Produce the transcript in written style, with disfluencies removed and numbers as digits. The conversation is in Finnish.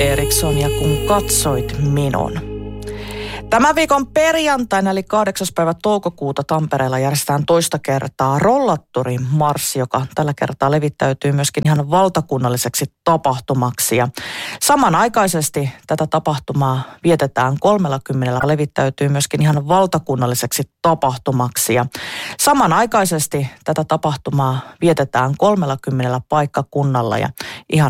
Eriksson ja kun katsoit minun. Tämän viikon perjantaina eli 8. päivä toukokuuta Tampereella järjestetään toista kertaa Rollaattorin marssi, joka tällä kertaa levittäytyy myöskin ihan valtakunnalliseksi tapahtumaksi. Ja samanaikaisesti tätä tapahtumaa vietetään 30, levittäytyy myöskin ihan valtakunnalliseksi tapahtumaksi. Ja samanaikaisesti tätä tapahtumaa vietetään 30 paikkakunnalla ja ihan